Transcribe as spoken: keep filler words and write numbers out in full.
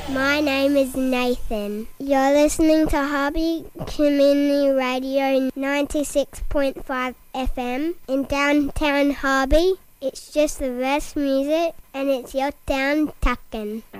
My name is Nathan. You're listening to Harvey Community Radio ninety-six point five F M in downtown Harvey. It's just the best music and it's your town tuckin'.